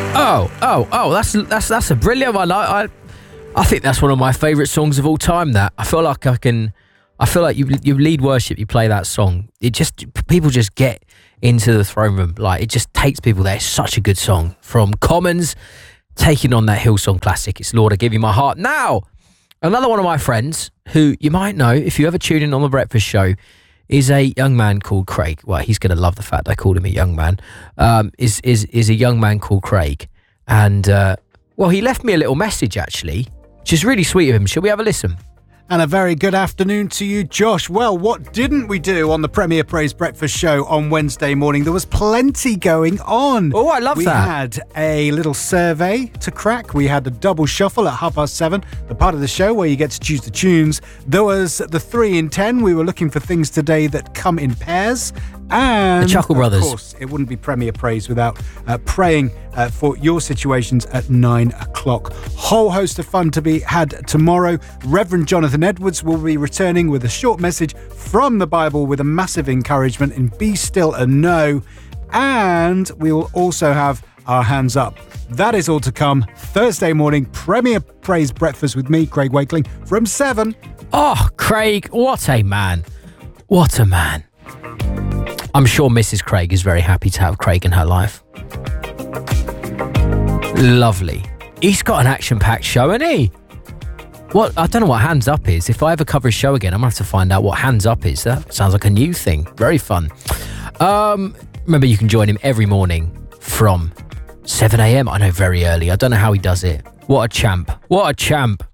That's a brilliant one. I think that's one of my favourite songs of all time. That I feel like you lead worship, you play that song. People just get into the throne room. Like, it just takes people there. It's such a good song from Commons, taking on that Hillsong classic. It's Lord, I Give You My Heart. Now, another one of my friends who you might know if you ever tune in on The Breakfast Show is a young man called Craig. Well, he's going to love the fact I called him a young man. Is a young man called Craig. And, he left me a little message, actually, which is really sweet of him. Shall we have a listen? And a very good afternoon to you, Josh. Well, what didn't we do on the Premier Praise Breakfast Show on Wednesday morning? There was plenty going on. Oh, I love that. We had a little survey to crack. We had a double shuffle at 7:30, the part of the show where you get to choose the tunes. There was the 3 in 10. We were looking for things today that come in pairs. And, the Chuckle Brothers. Of course, it wouldn't be Premier Praise without praying for your situations at 9 o'clock. Whole host of fun to be had tomorrow. Reverend Jonathan Edwards will be returning with a short message from the Bible with a massive encouragement in Be Still and Know. And we will also have our hands up. That is all to come Thursday morning. Premier Praise Breakfast with me, Craig Wakeling, from 7. Oh, Craig, what a man. What a man. I'm sure Mrs. Craig is very happy to have Craig in her life. Lovely. He's got an action-packed show, hasn't he? What? I don't know what Hands Up is. If I ever cover a show again, I'm going to have to find out what Hands Up is. That sounds like a new thing. Very fun. Remember, you can join him every morning from 7 a.m. I know, very early. I don't know how he does it. What a champ. What a champ.